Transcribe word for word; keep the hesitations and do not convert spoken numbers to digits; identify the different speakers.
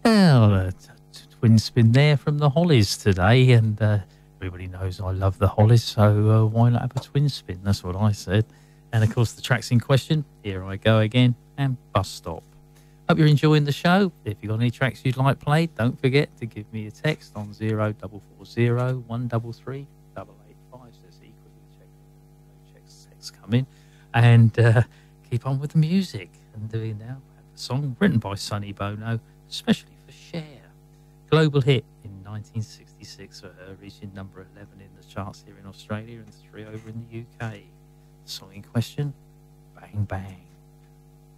Speaker 1: Well, a t- t- twin spin there from the Hollies today, and uh, everybody knows I love the Hollies, so uh, why not have a twin spin? That's what I said. And of course, the tracks in question, Here I Go Again and Bus Stop. Hope you're enjoying the show. If you've got any tracks you'd like played, don't forget to give me a text on zero four four zero one three three eight eight five. Says equally check, checks text coming, and uh, keep on with the music. And doing now a song written by Sonny Bono, especially for Cher. Global hit in nineteen sixty-six for her, reaching number eleven in the charts here in Australia and three over in the U K. The song in question, Bang Bang.